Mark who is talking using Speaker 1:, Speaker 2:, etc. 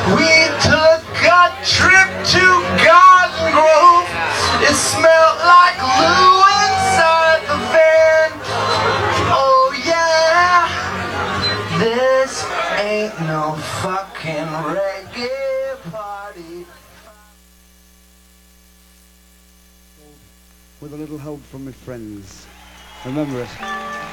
Speaker 1: We took a trip to Garden Grove. It smelled like Lou inside the van. Oh yeah, this ain't no fucking reggae party.
Speaker 2: With a little help from my friends. Remember it.